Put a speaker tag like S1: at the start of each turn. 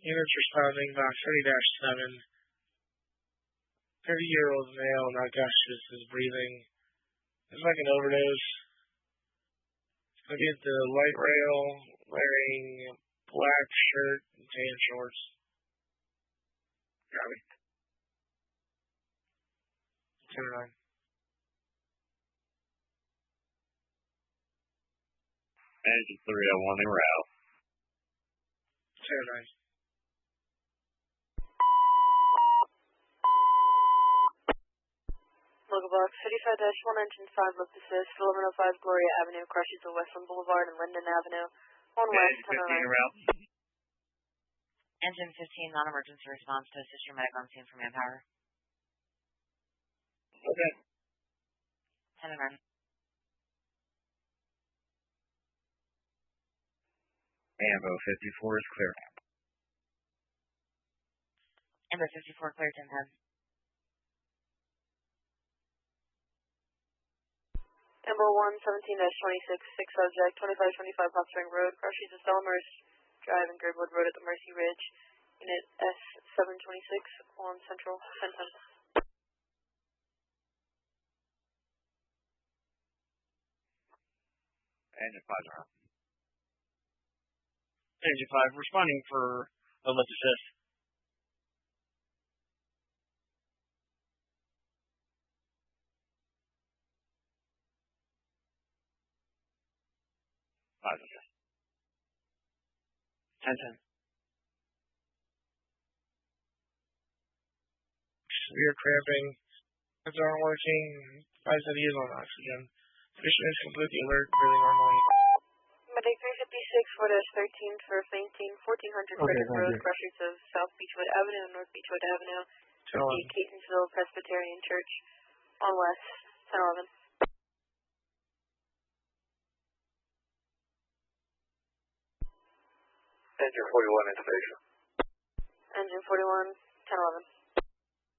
S1: Units responding, box 30-7. 30-year-old male, not gaseous, is breathing. It's like an overdose. Look at the light rail, wearing black shirt and tan shorts. Copy. 10-9.
S2: Engine 301 en route.
S1: 10-9.
S3: Local box 55-1, engine 5, lift assist, 1105 Gloria Avenue, crashes at Westland Boulevard and Linden Avenue. 1 west, 10
S2: 15 en route.
S4: Engine 15, non-emergency response to assist your medic on scene for manpower.
S2: Okay.
S4: 10-9.
S2: Ambo 54 is clear.
S4: Amber 54, clear 10-10.
S3: Amber 1, 17-26, 6 subject, 2525 Hot Spring Road, crashes at Selmers Drive and Girdwood Road at the Mercy Ridge. Unit S726 on Central, 10-10.
S2: Engine 5 around.
S5: Engine 5, responding for a lift assist.
S2: Positive.
S5: 10-10.
S1: Severe cramping. Hands aren't working. Advise that he is on oxygen. Patient is completely alert, breathing normally.
S3: Medic 356, 4-13 for fainting, 1400 Frederick Road, crashes of South Beechwood Avenue and North Beechwood Avenue. The Catonsville Presbyterian Church on West, 10-11.
S2: Engine 41 intubation.
S3: Engine 41, 10-11.